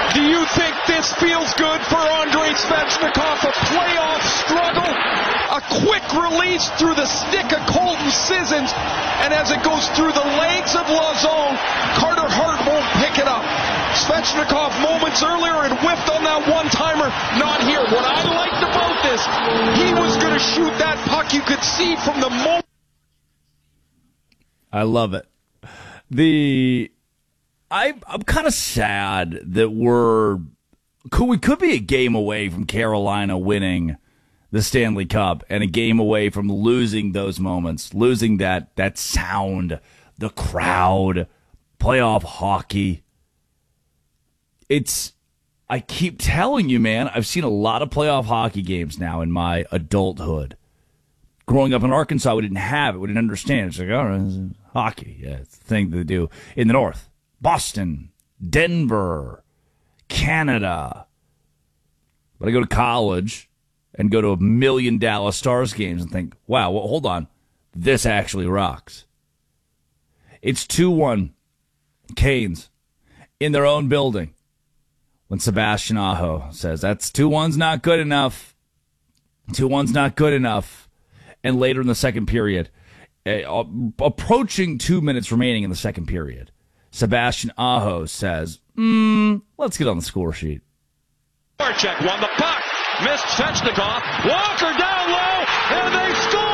Do you think this feels good for Andrei Svechnikov? A playoff struggle? A quick release through the stick of Colton Sissons, and as it goes through the legs of Lauzon, Carter Hart won't pick it up. Svechnikov moments earlier and whiffed on that one-timer. Not here. What I liked about this, he was going to shoot that puck. You could see from the moment. I love it. I'm kind of sad that we could be a game away from Carolina winning the Stanley Cup and a game away from losing those moments, losing that sound, the crowd, playoff hockey. I keep telling you, man, I've seen a lot of playoff hockey games now in my adulthood. Growing up in Arkansas, we didn't have it. We didn't understand. It's like, oh, it's hockey. Yeah, it's the thing they do in the North. Boston, Denver, Canada. But I go to college and go to 1 million Dallas Stars games and think, wow, well, hold on. This actually rocks. It's 2-1 Canes in their own building when Sebastian Aho says, that's 2-1's not good enough. 2-1's not good enough. And later in the second period, approaching 2 minutes remaining in the second period, Sebastian Aho says, let's get on the score sheet. Voracek won the puck. Missed Svechnikov. Walker down low, and they score!